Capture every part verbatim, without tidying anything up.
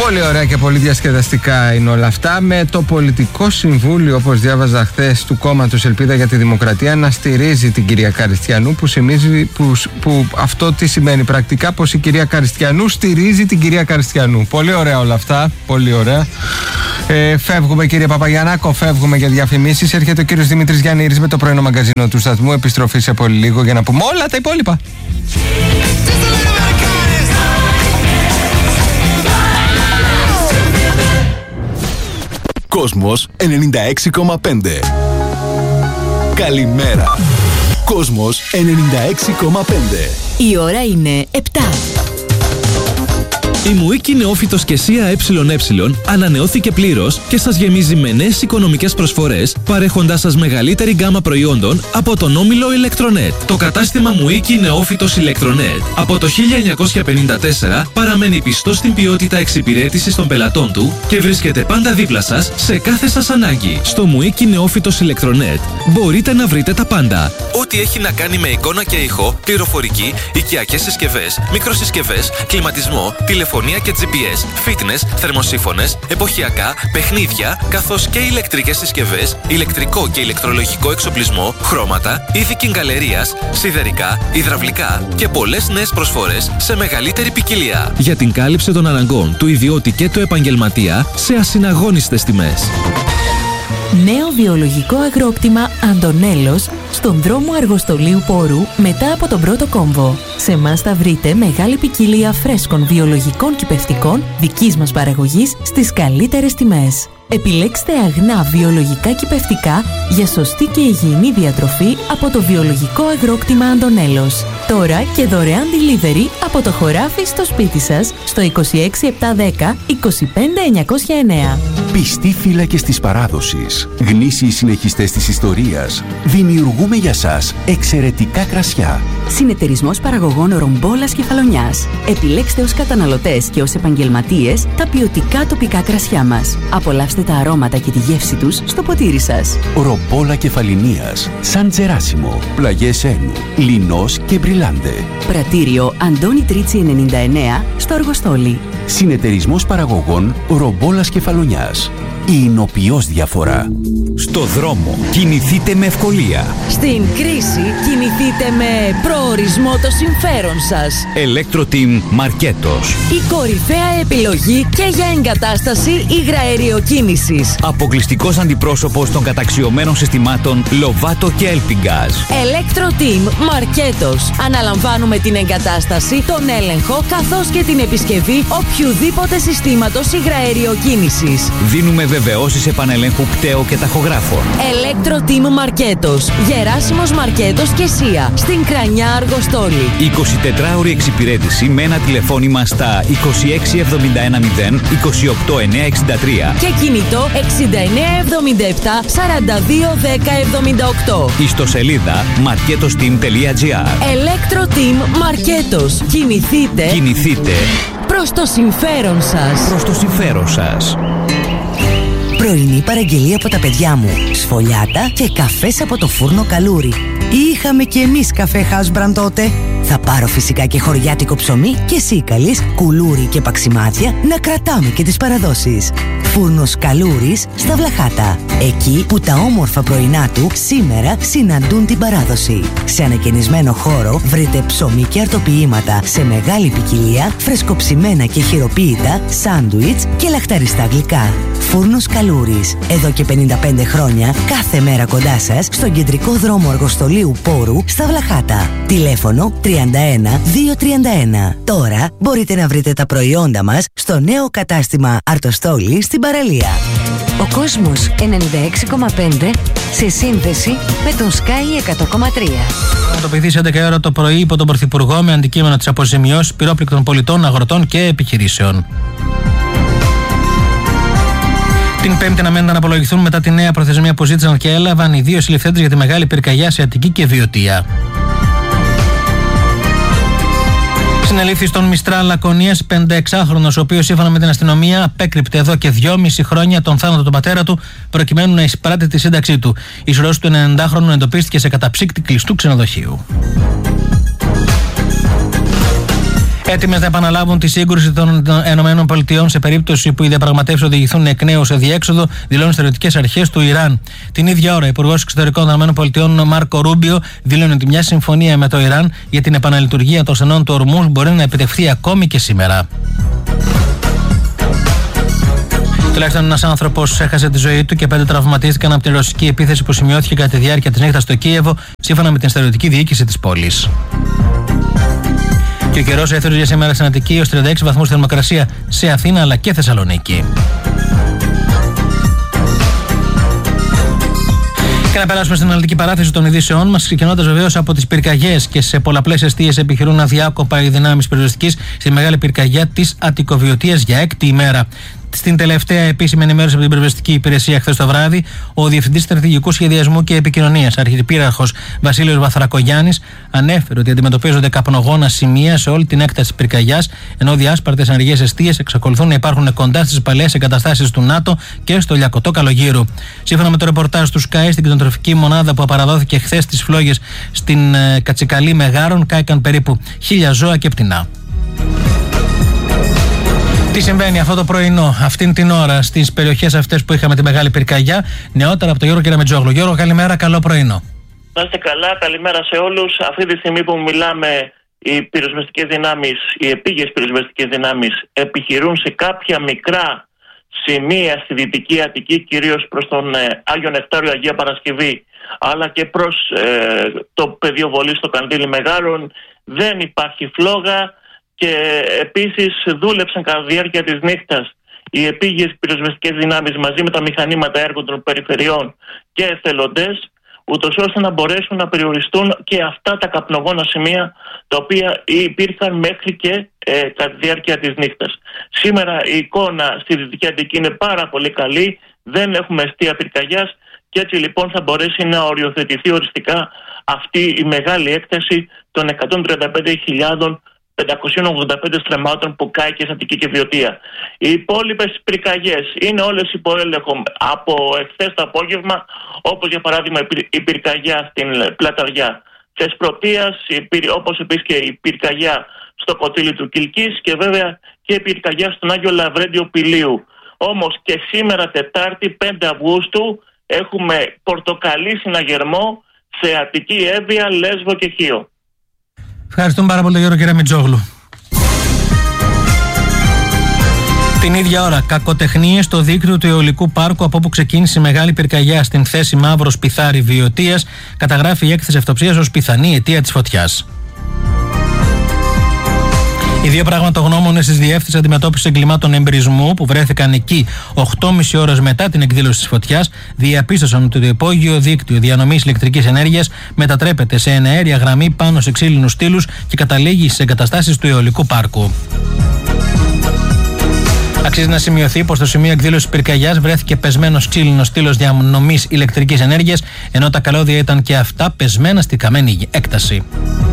Πολύ ωραία και πολύ διασκεδαστικά είναι όλα αυτά. Με το πολιτικό συμβούλιο, όπως διάβαζα χθες, του κόμματος Ελπίδα για τη Δημοκρατία να στηρίζει την κυρία Καριστιανού, που, σημίζει, που, που αυτό τι σημαίνει πρακτικά? Πως η κυρία Καριστιανού στηρίζει την κυρία Καριστιανού. Πολύ ωραία όλα αυτά. Πολύ ωραία. Ε, φεύγουμε, κύριε Παπαγιαννάκο, φεύγουμε για διαφημίσεις. Έρχεται ο κύριος Δημήτρης Γιαννήρης με το πρωινό μαγκαζίνο του σταθμού. Επιστροφή σε πολύ λίγο για να πούμε όλα τα υπόλοιπα. Κόσμος ενενήντα έξι κόμμα πέντε. Καλημέρα. Κόσμος ενενήντα έξι κόμμα πέντε. Η ώρα είναι επτά. Η Μουίκη Νεόφυτος και Σία ΕΕ ανανεώθηκε πλήρως και σας γεμίζει με νέες οικονομικές προσφορές, παρέχοντάς σας μεγαλύτερη γκάμα προϊόντων από τον όμιλο Electronet. Το κατάστημα Μουίκη Νεόφυτος Electronet από το χίλια εννιακόσια πενήντα τέσσερα παραμένει πιστό στην ποιότητα εξυπηρέτησης των πελατών του και βρίσκεται πάντα δίπλα σας σε κάθε σας ανάγκη. Στο Μουίκη Νεόφυτος Electronet μπορείτε να βρείτε τα πάντα. Ό,τι έχει να κάνει με εικόνα και ήχο, πληροφορική, οικιακές συσκευές, μικροσυσκευές, κλιματισμό, τηλεφωνία και τζι πι ες, fitness, θερμοσύφωνες, εποχιακά, παιχνίδια, καθώς και ηλεκτρικές συσκευές, ηλεκτρικό και ηλεκτρολογικό εξοπλισμό, χρώματα, είδη κιγκαλερίας, σιδερικά, υδραυλικά και πολλές νέες προσφορές σε μεγαλύτερη ποικιλία. Για την κάλυψη των αναγκών του ιδιώτη και του επαγγελματία σε ασυναγώνιστες τιμές. Νέο βιολογικό αγρόκτημα Αντωνέλος στον δρόμο Αργοστολίου Πόρου μετά από τον πρώτο κόμβο. Σε εμάς θα βρείτε μεγάλη ποικιλία φρέσκων βιολογικών κυπευτικών δικής μας παραγωγής στις καλύτερες τιμές. Επιλέξτε αγνά βιολογικά κυπευτικά για σωστή και υγιεινή διατροφή από το βιολογικό αγρόκτημα Αντωνέλος. Τώρα και δωρεάν delivery από το χωράφι στο σπίτι σας στο είκοσι έξι επτακόσια δέκα είκοσι πέντε εννιακόσια εννέα. Πιστοί φύλακες της παράδοσης, γνήσιοι συνεχιστές της ιστορίας, δημιουργούμε για σας εξαιρετικά κρασιά. Συνεταιρισμός παραγωγών Ρομπόλας Κεφαλονιάς. Επιλέξτε ως καταναλωτές και ως επαγγελματίες τα ποιοτικά τοπικά κρασιά μας. Απολαύστε τα αρώματα και τη γεύση τους στο ποτήρι σας. Ρομπόλα Κεφαλινίας, Σαν Τζεράσιμο, Πλαγιές Ένου, Λινός και Μπριλάντε. Πρατήριο Αντώνη Τρίτσι ενενήντα εννέα στο Αργοστόλι. Συνεταιρισμός παραγωγών Ρομπόλας Κεφαλονιάς. Η εινοποιώς διαφορά. Στο δρόμο κινηθείτε με ευκολία. Στην κρίση κινηθείτε με προορισμό το συμφέρον σας. Electroteam Μαρκέτος. Η κορυφαία επιλογή και για εγκατάσταση υγραεριοκίνησης. Αποκλειστικός αντιπρόσωπος των καταξιωμένων συστημάτων Lovato και Elpingaz. Electroteam Μαρκέτος. Αναλαμβάνουμε την εγκατάσταση, τον έλεγχο καθώς και την επισκευή οποιουδήποτε συστήματος υγραεριοκίνησης. Δίνουμε βεβαιώσεις επανελέγχου πτέο και ταχογράφων. Electroteam Μαρκέτος. Γεράσιμος Μαρκέτος και Σία. Στην Κρανιά Αργοστόλη. εικοσιτετράωρη εξυπηρέτηση με ένα τηλεφώνημα στα είκοσι έξι εβδομήντα ένα μηδέν είκοσι οκτώ εννιακόσια εξήντα τρία και κινητό εξήντα εννέα εβδομήντα επτά σαράντα δύο δέκα εβδομήντα οκτώ. Ιστοσελίδα marketosteam τελεία gr. Electroteam Μαρκέτος. Κινηθείτε. Κινηθείτε προς το συμφέρον σας. Προς το συμφέρον σας. Πρωινή παραγγελία από τα παιδιά μου. Σφολιάτα και καφές από το φούρνο Καλούρι. Είχαμε κι εμείς καφέ Housebrand τότε. Θα πάρω φυσικά και χωριάτικο ψωμί και σίκαλης, κουλούρι και παξιμάδια να κρατάμε και τις παραδόσεις. Φούρνος Καλούρης στα Βλαχάτα. Εκεί που τα όμορφα πρωινά του σήμερα συναντούν την παράδοση. Σε ανακαινισμένο χώρο βρείτε ψωμί και αρτοποιήματα σε μεγάλη ποικιλία, φρεσκοψημένα και χειροποίητα, σάντουιτς και λαχταριστά γλυκά. Φούρνος Καλούρης. Εδώ και πενήντα πέντε χρόνια κάθε μέρα κοντά σας στον κεντρικό δρόμο Αργοστολίου Πόρου στα Βλαχάτα. Τηλέφωνο τριάντα ένα διακόσια τριάντα ένα. Τώρα μπορείτε να βρείτε τα προϊόντα μας στο νέο κατάστημα Αρτοστόλη στην παραλία. Ο Κόσμος ενενήντα έξι κόμμα πέντε σε σύνδεση με τον Sky εκατό κόμμα τρία. Το παιδί σε έντεκα ώρα το πρωί υπό τον Πρωθυπουργό με αντικείμενο τις αποζημιώσεις πυρόπληκτων πολιτών, αγροτών και επιχειρήσεων. Την Πέμπτη αναμένεται να απολογηθούν μετά τη νέα προθεσμία που ζήτησαν και έλαβαν οι δύο συλληφθέντες για τη μεγάλη πυρκαγιά σε Αττική και Βιωτία. Συνελήφθη στον Μιστρά Λακωνίας πενηνταεξάχρονος, ο οποίος σύμφωνα με την αστυνομία απέκρυπτε εδώ και δυόμιση χρόνια τον θάνατο του πατέρα του προκειμένου να εισπράττει τη σύνταξή του. Η σωρός του ενενηντάχρονου εντοπίστηκε σε καταψύκτη κλειστού ξενοδοχείου. Έτοιμες να επαναλάβουν τη σύγκρουση των ΗΠΑ σε περίπτωση που οι διαπραγματεύσεις οδηγηθούν εκ νέου σε διέξοδο, δηλώνουν στερεωτικές αρχές του Ιράν. Την ίδια ώρα, ο Υπουργός Εξωτερικών των ΗΠΑ, Μάρκο Ρούμπιο, δηλώνει ότι μια συμφωνία με το Ιράν για την επαναλειτουργία των στενών του Ορμούζ μπορεί να επιτευχθεί ακόμη και σήμερα. Τουλάχιστον ένας άνθρωπος έχασε τη ζωή του και πέντε τραυματίστηκαν από την ρωσική επίθεση που σημειώθηκε κατά τη διάρκεια της νύχτας στο Κίεβο, σύμφωνα με την στρατιωτική διοίκηση της πόλης. Και ο καιρός έθεσε για σήμερα στην Αττική έως τριάντα έξι βαθμούς θερμοκρασία σε Αθήνα αλλά και Θεσσαλονίκη. Και να περάσουμε στην αναλυτική παράθεση των ειδήσεών μας, ξεκινώντας βεβαίως από τις πυρκαγιές, και σε πολλαπλές εστίες επιχειρούν αδιάκοπα οι δυνάμεις πυροσβεστικής στη μεγάλη πυρκαγιά της Αττικοβιωτίας για έκτη ημέρα. Στην τελευταία επίσημη ενημέρωση από την πυροσβεστική υπηρεσία χθες το βράδυ, ο Διευθυντής Στρατηγικού Σχεδιασμού και Επικοινωνίας, Αρχιπύργος Βασίλειος Βαθρακογιάννης, ανέφερε ότι αντιμετωπίζονται καπνογόνα σημεία σε όλη την έκταση της πυρκαγιάς, ενώ διάσπαρτες ενεργές εστίες εξακολουθούν να υπάρχουν κοντά στις παλαιές εγκαταστάσεις του ΝΑΤΟ και στο Λιακωτό Καλογύρου. Σύμφωνα με το ρεπορτάζ του Sky, στην κτηνοτροφική μονάδα που απαραδόθηκε χθες στις φλόγες στην ε, Κατσικαλή Μεγάρων, κάηκαν περίπου χίλια ζώα και πτηνά. Τι συμβαίνει αυτό το πρωινό, αυτήν την ώρα, στις περιοχές αυτές που είχαμε τη μεγάλη πυρκαγιά? Νεότερα από τον Γιώργο Κεραμετζόγλου. Γιώργο, καλημέρα, καλό πρωινό. Να είστε καλά, καλημέρα σε όλους. Αυτή τη στιγμή που μιλάμε, οι πυροσβεστικές δυνάμεις, οι επίγειες πυροσβεστικές δυνάμεις επιχειρούν σε κάποια μικρά σημεία στη Δυτική Αττική, κυρίως προς τον ε, Άγιο Νεκτάριο, Αγία Παρασκευή, αλλά και προς ε, το πεδίο βολής στο Καντήλι Μεγάρων. Δεν υπάρχει φλόγα. Και επίσης δούλεψαν κατά τη διάρκεια της νύχτας οι επίγειες πυροσβεστικές δυνάμεις μαζί με τα μηχανήματα έργων των περιφερειών και εθελοντές, ούτως ώστε να μπορέσουν να περιοριστούν και αυτά τα καπνογόνα σημεία τα οποία υπήρχαν μέχρι και ε, κατά τη διάρκεια της νύχτας. Σήμερα η εικόνα στη Δυτική Αττική είναι πάρα πολύ καλή, δεν έχουμε εστία πυρκαγιάς και έτσι λοιπόν θα μπορέσει να οριοθετηθεί οριστικά αυτή η μεγάλη έκταση των εκατόν τριάντα πέντε χιλιάδες πεντακόσιων ογδόντα πέντε στρεμμάτων που κάηκε σε Αττική και Βιωτία. Οι υπόλοιπες πυρκαγιές είναι όλες υπό έλεγχο από εχθές το απόγευμα, όπως για παράδειγμα η πυρκαγιά στην Πλαταριά Θεσπρωτείας, όπως επίσης και η πυρκαγιά στο Κοτήλι του Κιλκής και βέβαια και η πυρκαγιά στον Άγιο Λαβρέντιο Πηλίου. Όμως και σήμερα Τετάρτη πέντε Αυγούστου έχουμε πορτοκαλί συναγερμό σε Αττική, Εύβοια, Λέσβο και Χίο. Ευχαριστούμε πάρα πολύ τον Γιώργο Κεραμετζόγλου. Την ίδια ώρα, κακοτεχνίες στο δίκτυο του Αιωλικού Πάρκου από όπου ξεκίνησε η μεγάλη πυρκαγιά στην θέση Μαύρος Πιθάρη Βιωτίας, καταγράφει η έκθεση αυτοψίας ως πιθανή αιτία της φωτιάς. Οι δύο πραγματογνώμονες της Διεύθυνσης Αντιμετώπισης Εγκλημάτων Εμπρισμού, που βρέθηκαν εκεί οκτώ και μισή ώρες μετά την εκδήλωση της φωτιάς, διαπίστωσαν ότι το υπόγειο δίκτυο διανομής ηλεκτρικής ενέργειας μετατρέπεται σε εναέρια γραμμή πάνω σε ξύλινους στήλους και καταλήγει στις εγκαταστάσεις του Αιωλικού Πάρκου. Αξίζει να σημειωθεί πως στο σημείο εκδήλωσης πυρκαγιάς βρέθηκε πεσμένος ξύλινος στήλος διανομής ηλεκτρικής ενέργειας, ενώ τα καλώδια ήταν και αυτά πεσμένα στη καμένη έκταση.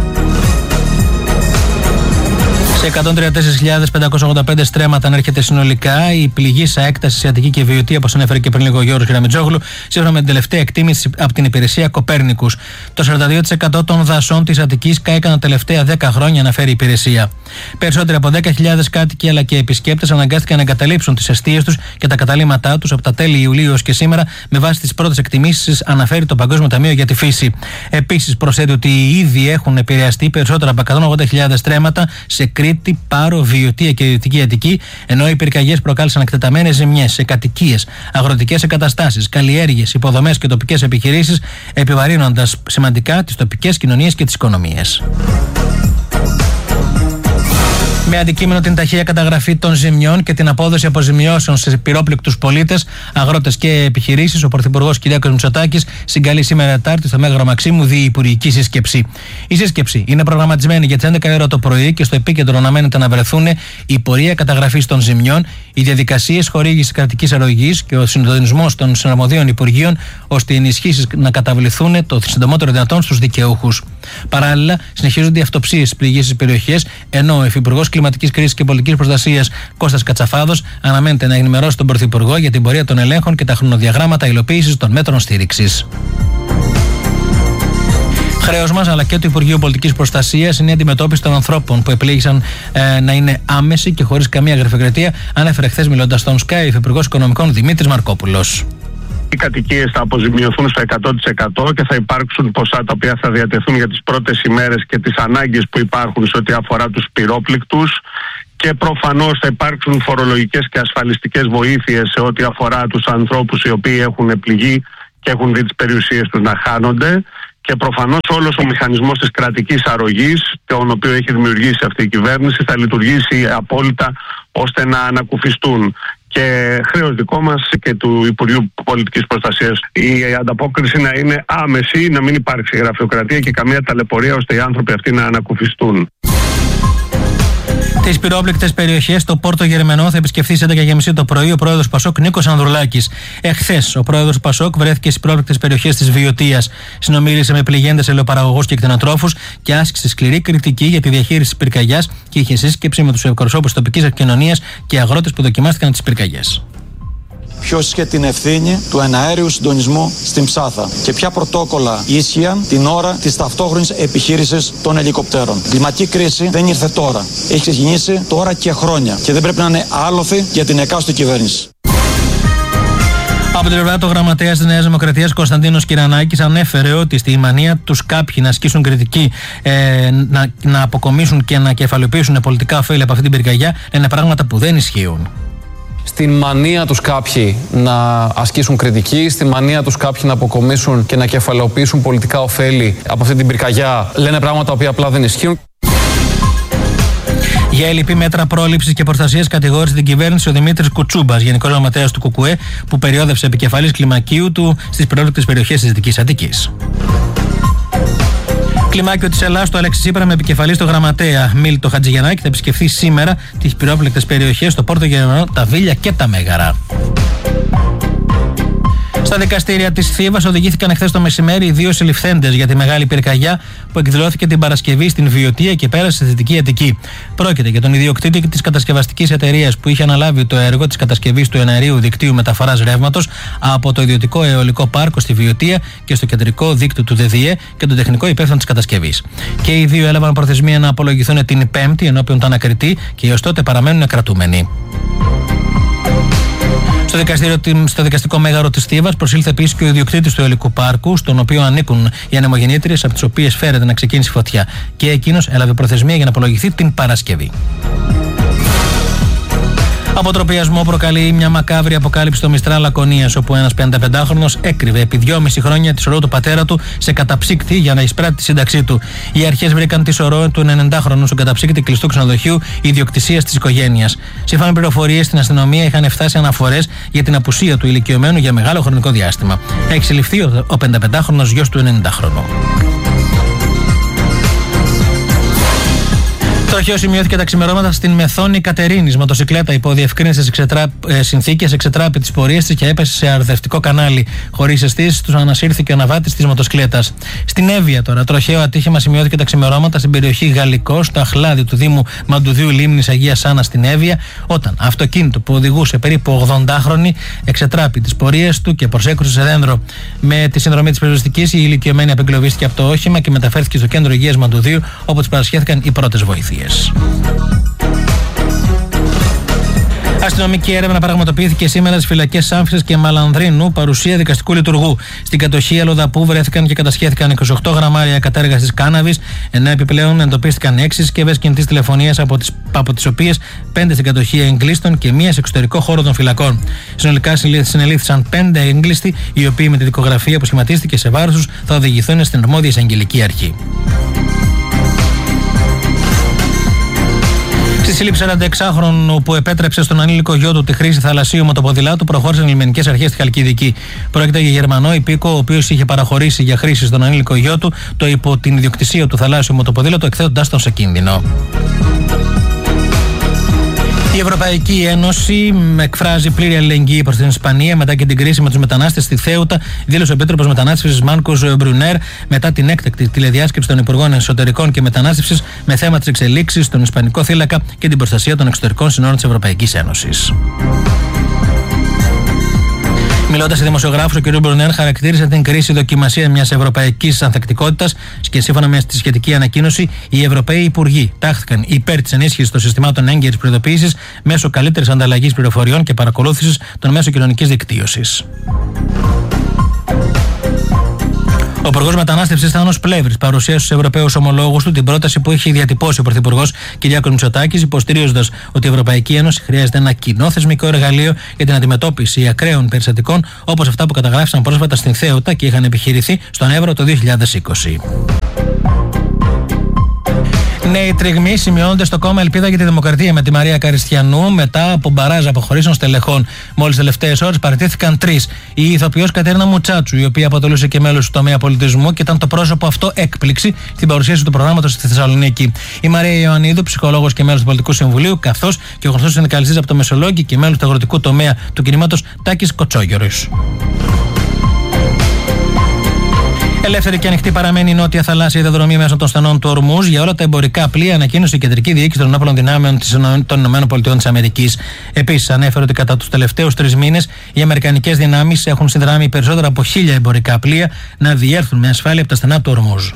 Σε εκατόν τριάντα τέσσερις χιλιάδες πεντακόσια ογδόντα πέντε στρέμματα ανέρχεται συνολικά η πληγήσα έκταση σε Αττική και Βιωτία, όπως ανέφερε και πριν λίγο ο Γιώργος Κεραμετζόγλου, σύμφωνα με την τελευταία εκτίμηση από την υπηρεσία Κοπέρνικους. Το σαράντα δύο τοις εκατό των δασών της Αττικής κάηκαν τα τελευταία δέκα χρόνια, αναφέρει η υπηρεσία. Περισσότεροι από δέκα χιλιάδες κάτοικοι αλλά και επισκέπτες αναγκάστηκαν να εγκαταλείψουν τις εστίες τους και τα καταλύματά τους από τα τέλη Ιουλίου ως και σήμερα, με βάση τις πρώτες εκτιμήσεις, αναφέρει το Παγκόσμιο Ταμείο για τη Φύση. Επίσης, προσθέτει ότι ήδη έχουν επηρεαστεί περισσότερα από εκατόν ογδόντα χιλιάδες στρέμματα σε Κρήτη, Πάρο, Βιωτία και Δυτική Αττική, ενώ οι πυρκαγιές προκάλεσαν εκτεταμένες ζημιές σε κατοικίες, αγροτικές εγκαταστάσεις, καλλιέργειες, υποδομές και τοπικές επιχειρήσεις, επιβαρύνοντας σημαντικά τις τοπικές κοινωνίες και τις οικονομίες. Με αντικείμενο την ταχεία καταγραφή των ζημιών και την απόδοση αποζημιώσεων σε πυρόπληκτους πολίτες, αγρότες και επιχειρήσεις, ο Πρωθυπουργός Κυριάκος Μητσοτάκης συγκαλεί σήμερα Τετάρτη στο Μέγαρο Μαξίμου διυπουργική σύσκεψη. Η σύσκεψη είναι προγραμματισμένη για τις έντεκα η ώρα το πρωί και στο επίκεντρο αναμένεται να βρεθούν η πορεία καταγραφής των ζημιών, οι διαδικασίες χορήγησης κρατικής αρρωγής και ο συντονισμός των συναρμοδίων υπουργείων, ώστε οι ενισχύσεις να καταβληθούν το συντομότερο δυνατόν στους δικαιούχους. Παράλληλα, συνεχίζονται οι αυτοψίες στις πληγήσεις περιοχές, ενώ ο Υφυπουργός Κλιματικής Κρίσης και Πολιτικής Προστασίας Κώστας Κατσαφάδος αναμένεται να ενημερώσει τον Πρωθυπουργό για την πορεία των ελέγχων και τα χρονοδιαγράμματα υλοποίησης των μέτρων στήριξης. Χρέος μας αλλά και του Υπουργείου Πολιτικής Προστασίας είναι η αντιμετώπιση των ανθρώπων που επιλέγησαν ε, να είναι άμεση και χωρίς καμία γραφειοκρατία, ανέφερε χθες μιλώντας στον Sky ο Υφυπουργός Οικονομικών Δημήτρης Μαρκόπουλος. Οι κατοικίες θα αποζημιωθούν στο εκατό τοις εκατό και θα υπάρξουν ποσά τα οποία θα διατεθούν για τις πρώτες ημέρες και τις ανάγκες που υπάρχουν σε ό,τι αφορά τους πυρόπληκτους. Και προφανώς θα υπάρξουν φορολογικές και ασφαλιστικές βοήθειες σε ό,τι αφορά τους ανθρώπους οι οποίοι έχουν πληγεί και έχουν δει τις περιουσίες τους να χάνονται. Και προφανώς όλος ο μηχανισμός της κρατικής αρρωγής, τον οποίο έχει δημιουργήσει αυτή η κυβέρνηση, θα λειτουργήσει απόλυτα ώστε να ανακουφιστούν. Και χρέος δικό μας και του Υπουργείου Πολιτικής Προστασίας η ανταπόκριση να είναι άμεση, να μην υπάρξει γραφειοκρατία και καμία ταλαιπωρία ώστε οι άνθρωποι αυτοί να ανακουφιστούν. Τις πυρόπληκτες περιοχές στο Πόρτο Γερμενό θα επισκεφθεί στις έντεκα και μισή το πρωί ο πρόεδρος Πασόκ Νίκος Ανδρουλάκης. Εχθές ο πρόεδρος Πασόκ βρέθηκε στις πυρόπληκτες περιοχές της Βιωτίας. Συνομίλησε με πληγέντες ελαιοπαραγωγούς και κτηνοτρόφους και άσκησε σκληρή κριτική για τη διαχείριση της πυρκαγιάς και είχε σύσκεψη με τους εκπροσώπους της τοπικής κοινωνίας και αγρότες που δοκιμάστηκαν τις πυρκαγιές. Ποιος είχε την ευθύνη του εναέριου συντονισμού στην Ψάθα και ποια πρωτόκολλα ίσχυαν την ώρα της ταυτόχρονης επιχείρησης των ελικοπτέρων. Η κλιματική κρίση δεν ήρθε τώρα. Έχει ξεκινήσει τώρα και χρόνια και δεν πρέπει να είναι άλοθη για την εκάστοτε κυβέρνηση. Από την πλευρά του γραμματέα της Νέας Δημοκρατίας Κωνσταντίνος Κυρανάκης ανέφερε ότι στη μανία τους κάποιοι να ασκήσουν κριτική, ε, να, να αποκομίσουν και να κεφαλαιοποιήσουν πολιτικά ωφέλη από αυτή την πυρκαγιά είναι πράγματα που δεν ισχύουν. Στην μανία τους κάποιοι να ασκήσουν κριτική, στη μανία τους κάποιοι να αποκομίσουν και να κεφαλαιοποιήσουν πολιτικά ωφέλη από αυτή την πυρκαγιά, λένε πράγματα τα οποία απλά δεν ισχύουν. Για ελλειπή μέτρα πρόληψης και προστασίας κατηγόρησε την κυβέρνηση ο Δημήτρης Κουτσούμπας, γενικός γραμματέας του ΚΚΕ, που περιόδευσε επικεφαλής κλιμακίου του στις πυρόπληκτες περιοχές της Δυτικής Αττικής. Κλιμάκιο της Ελλάδας, το Αλέξη Τσίπρα με επικεφαλή στο γραμματέα Μίλτο Χατζηγιαννάκη θα επισκεφθεί σήμερα τις πυρόπληκτες περιοχές στο Πόρτο Γερμανό, τα Βίλια και τα Μέγαρα. Στα δικαστήρια της Θήβας οδηγήθηκαν εχθές το μεσημέρι οι δύο συλληφθέντες για τη μεγάλη πυρκαγιά που εκδηλώθηκε την Παρασκευή στην Βιωτία και πέρασε στη Δυτική Αττική. Πρόκειται για τον ιδιοκτήτη της κατασκευαστικής εταιρείας που είχε αναλάβει το έργο της κατασκευής του εναερίου δικτύου μεταφοράς ρεύματος από το ιδιωτικό αιωλικό πάρκο στη Βιωτία και στο κεντρικό δίκτυο του ΔΕΔΙΕ και τον τεχνικό υπεύθυνο της κατασκευής. Και οι δύο έλαβαν προθεσμία να απολογηθούν την Πέμπτη ενώπιον του ανακριτή και έως τότε παραμένουν κρατούμενοι. Στο, στο δικαστικό μέγαρο της Θήβας προσήλθε επίσης και ο ιδιοκτήτης του αιωλικού πάρκου, στον οποίο ανήκουν οι ανεμογεννήτριες από τις οποίες φέρεται να ξεκίνησε η φωτιά. Και εκείνος έλαβε προθεσμία για να απολογηθεί την Παρασκευή. Αποτροπιασμό προκαλεί μια μακάβρη αποκάλυψη στο Μιστρά Λακωνίας, όπου ένας πενηνταπεντάχρονος έκρυβε επί δυόμιση χρόνια τη σωρό του πατέρα του σε καταψύκτη για να εισπράττει τη σύνταξή του. Οι αρχές βρήκαν τη σωρό του ενενηντάχρονου στον καταψύκτη κλειστού ξενοδοχείου ιδιοκτησίας της οικογένειας. Σύμφωνα με πληροφορίες στην αστυνομία, είχαν φτάσει αναφορές για την απουσία του ηλικιωμένου για μεγάλο χρονικό διάστημα. Έχει συλληφθεί ο πενηνταπεντάχρονος γιος του ενενηντάχρονου. Τροχαίο σημειώθηκε τα ξημερώματα στην Μεθόνη Κατερίνης. Μοτοσυκλέτα υπό διευκρίνητες ε, συνθήκες εξετράπη τις πορείες της και έπεσε σε αρδευτικό κανάλι. Χωρίς αισθήσεις, τους ανασύρθηκε ο αναβάτης της μοτοσυκλέτας. Στην Εύβοια τώρα, τροχαίο ατύχημα σημειώθηκε τα ξημερώματα στην περιοχή Γαλλικό, στο αχλάδι του Δήμου Μαντουδίου Λίμνης Αγίας Άννας στην Εύβοια, όταν αυτοκίνητο που οδηγούσε περίπου ογδοντάχρονη εξετράπη τις πορείες του και προσέκρουσε σε δέντρο. Με τη συνδρομή της πυροσβεστικής, η ηλικιωμένη απεγκλωβίστηκε από το όχημα και μεταφέρθηκε στο κέντρο υγείας Μαντουδίου, όπου της παρασχέθηκαν οι πρώτες βοήθειες. Αστυνομική έρευνα πραγματοποιήθηκε σήμερα στις φυλακές Σάμφισας και Μαλανδρίνου, παρουσία δικαστικού λειτουργού. Στην κατοχή Αλοδαπού βρέθηκαν και κατασχέθηκαν είκοσι οκτώ γραμμάρια κατέργαστης κάναβης, ενώ επιπλέον εντοπίστηκαν έξι συσκευές κινητής τηλεφωνίας, από τις, από τις οποίες πέντε στην κατοχή εγκλήστων και μία σε εξωτερικό χώρο των φυλακών. Συνολικά συνελήφθησαν πέντε έγκλειστοι, οι οποίοι με τη δικογραφία που σχηματίστηκε σε βάρος τους θα οδηγηθούν στην αρμόδια εισαγγελική αρχή. Στη σύλληψη σαρανταεξάχρονου που επέτρεψε στον ανήλικο γιο του τη χρήση θαλασσίου μοτοποδηλάτου προχώρησαν οι λιμενικές αρχές στη Χαλκιδική. Πρόκειται για Γερμανό υπήκο, ο οποίος είχε παραχωρήσει για χρήση στον ανήλικο γιο του το υπό την ιδιοκτησία του θαλάσσιου μοτοποδήλατου, εκθέτοντάς τον σε κίνδυνο. Η Ευρωπαϊκή Ένωση εκφράζει πλήρη αλληλεγγύη προς την Ισπανία μετά και την κρίση με τους μετανάστες στη Θέουτα, δήλωσε ο Επίτροπος Μετανάστευσης Μάρκος Μπρουνέρ μετά την έκτακτη τηλεδιάσκεψη των Υπουργών Εσωτερικών και Μετανάστευσης με θέμα της εξελίξης στον Ισπανικό θύλακα και την προστασία των εξωτερικών συνόρων της Ευρωπαϊκής Ένωσης. Μιλώντας σε δημοσιογράφους, ο κ. Μπρουνέρ χαρακτήρισε την κρίση δοκιμασία μιας ευρωπαϊκής ανθεκτικότητας και σύμφωνα με τη σχετική ανακοίνωση, οι Ευρωπαίοι Υπουργοί τάχθηκαν υπέρ της ενίσχυσης των συστημάτων έγκαιρης προειδοποίησης μέσω καλύτερης ανταλλαγής πληροφοριών και παρακολούθησης των μέσων κοινωνικής δικτύωσης. Ο Υπουργός Μετανάστευσης Θάνος Πλεύρης παρουσίασε στους Ευρωπαίους ομολόγους του την πρόταση που είχε διατυπώσει ο Πρωθυπουργός Κυριάκος Μητσοτάκης, υποστηρίζοντας ότι η Ευρωπαϊκή Ένωση χρειάζεται ένα κοινό θεσμικό εργαλείο για την αντιμετώπιση ακραίων περιστατικών όπως αυτά που καταγράφησαν πρόσφατα στην Θέοτα και είχαν επιχειρηθεί στον Εύρο το δύο χιλιάδες είκοσι. Νέοι τριγμοί σημειώνονται στο κόμμα Ελπίδα για τη Δημοκρατία με τη Μαρία Καριστιανού μετά από μπαράζ αποχωρήσεων στελεχών. Μόλις τελευταίες ώρες παραιτήθηκαν τρεις. Η ηθοποιός Κατερίνα Μουτσάτσου, η οποία αποτελούσε και μέλος του τομέα πολιτισμού και ήταν το πρόσωπο αυτό έκπληξη στην παρουσίαση του προγράμματος στη Θεσσαλονίκη. Η Μαρία Ιωαννίδου, ψυχολόγος και μέλος του Πολιτικού Συμβουλίου, καθώς και ο γνωστός συνδικαλιστής από το Μεσολόγγι και μέλος του αγροτικού τομέα του κινήματος Τάκης Κοτσόγιορης. Ελεύθερη και ανοιχτή παραμένει η νότια θαλάσσια διαδρομή μέσω των στενών του Ορμούζ για όλα τα εμπορικά πλοία, ανακοίνωσε η Κεντρική Διοίκηση των Ενόπλων Δυνάμεων των ΗΠΑ. Επίσης, ανέφερε ότι κατά τους τελευταίους τρεις μήνες οι αμερικανικές δυνάμεις έχουν συνδράμει περισσότερα από χίλια εμπορικά πλοία να διέλθουν με ασφάλεια από τα στενά του Ορμούζ.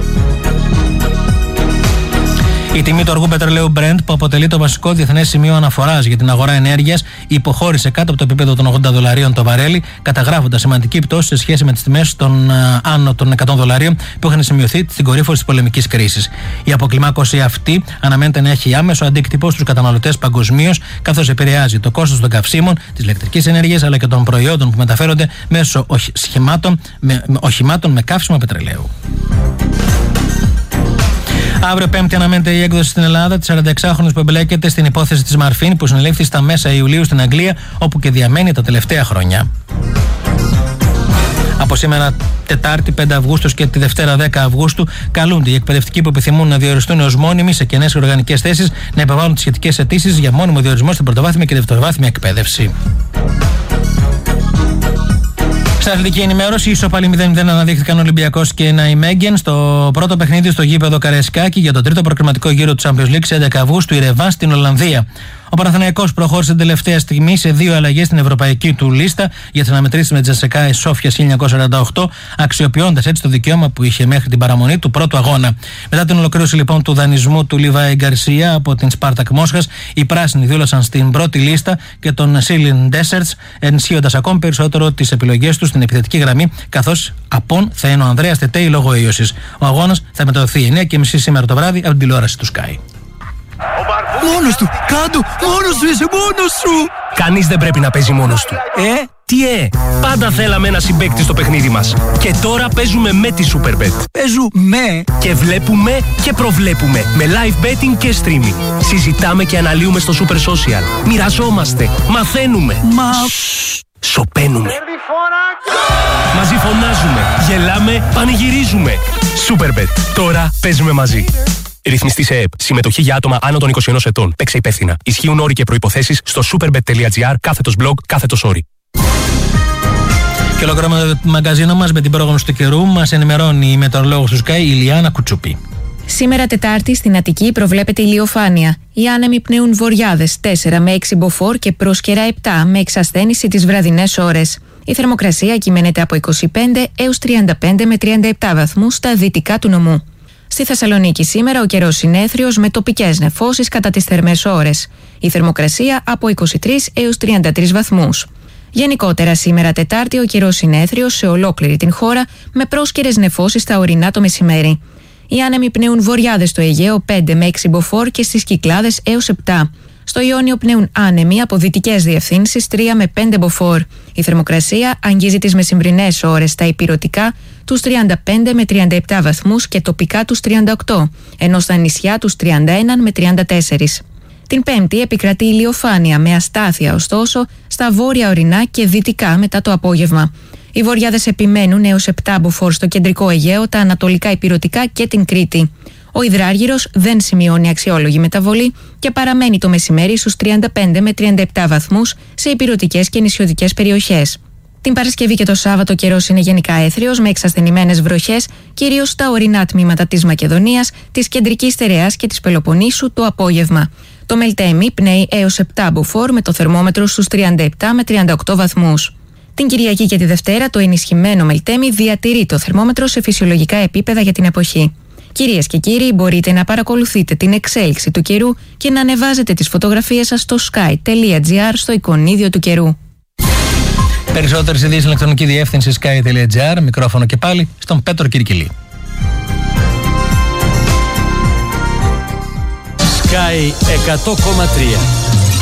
Η τιμή του αργού πετρελαίου Brent, που αποτελεί το βασικό διεθνές σημείο αναφοράς για την αγορά ενέργειας, υποχώρησε κάτω από το επίπεδο των ογδόντα δολαρίων το βαρέλι, καταγράφοντας σημαντική πτώση σε σχέση με τις τιμές των uh, άνω των εκατό δολαρίων που είχαν σημειωθεί στην κορύφωση της πολεμικής κρίσης. Η αποκλιμάκωση αυτή αναμένεται να έχει άμεσο αντίκτυπο στους καταναλωτές παγκοσμίως, καθώς επηρεάζει το κόστος των καυσίμων, της ηλεκτρικής ενέργειας αλλά και των προϊόντων που μεταφέρονται μέσω οχημάτων με, οχημάτων με καύσιμο πετρελαίου. Αύριο Πέμπτη αναμένεται η έκδοση στην Ελλάδα της σαρανταεξάχρονης που εμπλέκεται στην υπόθεση της Μαρφίν που συνελήφθη στα μέσα Ιουλίου στην Αγγλία, όπου και διαμένει τα τελευταία χρόνια. Από σήμερα Τετάρτη πέντε Αυγούστου και τη Δευτέρα δέκα Αυγούστου καλούνται οι εκπαιδευτικοί που επιθυμούν να διοριστούν ως μόνιμοι σε κενές οργανικές θέσεις να υποβάλουν τις σχετικές αιτήσεις για μόνιμο διορισμό στην πρωτοβάθμια και δευτεροβάθμια εκπαίδευση. Στην αθλητική ενημέρωση, ισοπαλοί μηδέν μηδέν αναδείχθηκαν ο Ολυμπιακός και ένα η Μέγγεν στο πρώτο παιχνίδι στο γήπεδο Καραϊσκάκη για τον τρίτο προκριματικό γύρο του Champions League σε έντεκα Αυγούστου, η Ρεβάν στην Ολλανδία. Ο Παναθηναϊκός προχώρησε την τελευταία στιγμή σε δύο αλλαγές στην ευρωπαϊκή του λίστα για τις αναμετρήσεις με τη Τζασεκά Σόφια χίλια εννιακόσια σαράντα οκτώ, αξιοποιώντας έτσι το δικαίωμα που είχε μέχρι την παραμονή του πρώτου αγώνα. Μετά την ολοκλήρωση λοιπόν του δανεισμού του Λιβάη Γκαρσία από την Σπάρτακ Μόσχας, οι πράσινοι δήλωσαν στην πρώτη λίστα και τον Σίλιν Ντέσσερτς, ενισχύοντας ακόμη περισσότερο τις επιλογές του στην επιθετική γραμμή, καθώς απόν θα είναι ο Ανδρέας Τετέι λόγω ίωσης. Ο αγώνας θα μεταδοθεί εννιά και μισή σήμερα το βράδυ από την τηλεόραση του Sky. Μόνος του! Κάντο! Μόνος του! Είσαι μόνος σου! Κανείς δεν πρέπει να παίζει μόνος του. Ε? Τι ε? Πάντα θέλαμε ένα συμπαίκτη στο παιχνίδι μας. Και τώρα παίζουμε με τη Superbet. Παίζουμε και βλέπουμε και προβλέπουμε. Με live betting και streaming. Συζητάμε και αναλύουμε στο Super Social. Μοιραζόμαστε. Μαθαίνουμε. Μα... Σοπαίνουμε. Μαζί φωνάζουμε. Γελάμε. Πανηγυρίζουμε. Superbet. Τώρα παίζουμε μαζί. Ρυθμιστή σε ΕΕΠ. Συμμετοχή για άτομα άνω των είκοσι ενός ετών. Παίξε υπεύθυνα. Ισχύουν όροι και προϋποθέσεις στο superbet.gr κάθετος blog κάθετος όροι. Και ολοκληρώνουμε το μαγκαζίνο μας με την πρόγνωση του καιρού. Μας ενημερώνει η μετεωρολόγος του Sky, η Ηλιάνα Κουτσούπη. Σήμερα Τετάρτη στην Αττική προβλέπεται ηλιοφάνεια. Οι άνεμοι πνέουν βορειάδες τέσσερα με έξι μποφόρ και πρόσκαιρα επτά με εξασθένηση τις βραδινές ώρες. Η θερμοκρασία κυμαίνεται από είκοσι πέντε έως τριάντα πέντε με τριάντα επτά βαθμούς στα δυτικά του νομού. Στη Θεσσαλονίκη σήμερα ο καιρός συνέθριος με τοπικές νεφώσεις κατά τις θερμές ώρες. Η θερμοκρασία από είκοσι τρεις έως τριάντα τρεις βαθμούς. Γενικότερα σήμερα Τετάρτη ο καιρός συνέθριος σε ολόκληρη την χώρα με πρόσκαιρες νεφώσεις στα ορεινά το μεσημέρι. Οι άνεμοι πνέουν βορειάδες στο Αιγαίο πέντε με έξι μποφόρ και στις Κυκλάδες έως επτά. Στο Ιόνιο πνέουν άνεμοι από δυτικές διευθύνσεις τρία με πέντε μποφόρ. Η θερμοκρασία αγγίζει τις μεσημβρινές ώρες στα ηπειρωτικά τους τριάντα πέντε με τριάντα επτά βαθμούς και τοπικά τους τριάντα οκτώ, ενώ στα νησιά τους τριάντα ένα με τριάντα τέσσερα. Την Πέμπτη επικρατεί ηλιοφάνεια με αστάθεια ωστόσο στα βόρεια ορεινά και δυτικά μετά το απόγευμα. Οι βορειάδες επιμένουν έως επτά μποφόρ στο κεντρικό Αιγαίο, τα ανατολικά ηπειρωτικά και την Κρήτη. Ο υδράργυρος δεν σημειώνει αξιόλογη μεταβολή και παραμένει το μεσημέρι στους τριάντα πέντε με τριάντα επτά βαθμούς σε ηπειρωτικές και νησιωτικές περιοχές. Την Παρασκευή και το Σάββατο καιρός είναι γενικά έθριος με εξασθενημένες βροχές, κυρίως στα ορεινά τμήματα της Μακεδονίας, της Κεντρικής Στερεάς και της Πελοποννήσου το απόγευμα. Το Μελτέμι πνέει έως επτά μποφόρ με το θερμόμετρο στους τριάντα επτά με τριάντα οκτώ βαθμούς. Την Κυριακή και τη Δευτέρα το ενισχυμένο Μελτέμι διατηρεί το θερμόμετρο σε φυσιολογικά επίπεδα για την εποχή. Κυρίες και κύριοι, μπορείτε να παρακολουθείτε την εξέλιξη του καιρού και να ανεβάζετε τις φωτογραφίες σας στο sky.gr στο εικονίδιο του καιρού. Περισσότερες ειδήσεις στην ηλεκτρονική διεύθυνση sky.gr. Μικρόφωνο και πάλι στον Πέτρο Κυρκυλή. Sky εκατό κόμμα τρία.